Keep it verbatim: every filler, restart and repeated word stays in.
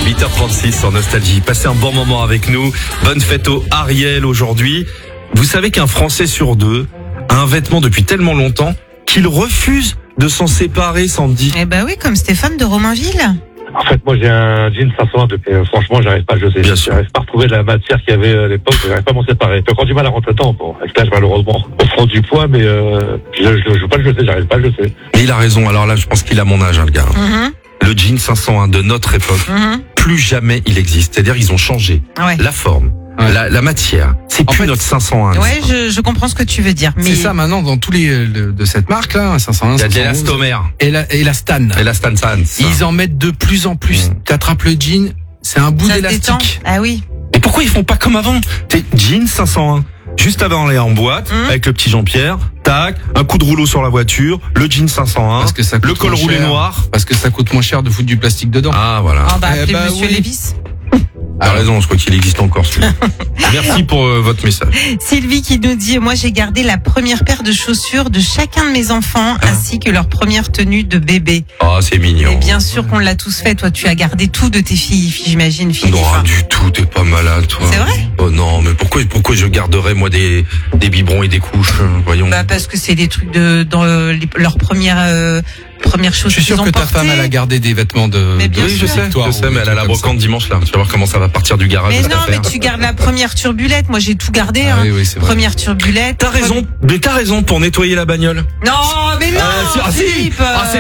huit heures trente-six sur Nostalgie. Passez un bon moment avec nous. Bonne fête au Ariel aujourd'hui. Vous savez qu'un Français sur deux a un vêtement depuis tellement longtemps qu'il refuse de s'en séparer, Sandy. Eh ben oui, comme Stéphane de Romainville. En fait, moi, j'ai un jean cinq cent un depuis, euh, franchement, j'arrive pas à jeter. Bien sûr. J'arrive pas à retrouver la matière qu'il y avait à l'époque, j'arrive pas à m'en séparer. J'ai encore du mal à rentrer dedans, bon, avec l'âge, malheureusement. On prend du poids, mais, euh, je, je, je veux pas le jeter, j'arrive pas à le jeter. Mais il a raison. Alors là, je pense qu'il a mon âge, hein, le gars. Mm-hmm. Le jean cinq cent un de notre époque, Mm-hmm. plus jamais il existe. C'est-à-dire, ils ont changé Ouais. la forme, Ouais. la, la matière. C'est En plus fait, notre cinq cent un. Ouais, je, je comprends ce que tu veux dire. Mais C'est ça maintenant dans tous les le- de cette marque là, cinq cent un, Il y a de cinq cent onze, l'élastomère et la et la Stan. et la Stan Sans. Ils en mettent de plus en plus. Mm. T'attrapes le jean, c'est un bout ça se détend. d'élastique. Ah oui. Et pourquoi ils font pas comme avant? T'es jean cinq cent un. Juste avant aller en boîte, Mmh. avec le petit Jean-Pierre, tac, un coup de rouleau sur la voiture, le jean cinq cent un, Parce que ça coûte le col moins roulé cher. noir. Parce que ça coûte moins cher de foutre du plastique dedans. Ah voilà. On va Eh appeler bah Monsieur oui. Lévis. T'as raison, je crois qu'il existe encore celui-là. Merci pour euh, votre message. Sylvie qui nous dit, moi j'ai gardé la première paire de chaussures de chacun de mes enfants ainsi que leur première tenue de bébé. Oh, c'est mignon. Et bien sûr qu'on l'a tous fait. Toi, tu as gardé tout de tes filles, j'imagine, Philippe. Non, du tout, t'es pas malade, toi. C'est vrai? Oh non, mais pourquoi, pourquoi je garderais, moi, des, des biberons et des couches, euh, voyons. Bah parce que c'est des trucs de dans euh, les- leur première euh, première chose Je suis sûr qu'ils ont que ta portée. femme elle a gardé des vêtements de. Mais bien de Oui, je sais, victoire je sais, ou mais des elle a la trucs comme ça. brocante dimanche, là. Tu vas voir comment ça va partir du garage. Mais cette non, mais affaire. tu gardes la première turbulette. Moi, j'ai tout gardé. Ah hein. oui, oui, c'est vrai. Première turbulette. T'as raison, mais t'as raison pour nettoyer la bagnole. Non, mais non, Ah, si, ah, si. Philippe. Ah, c'est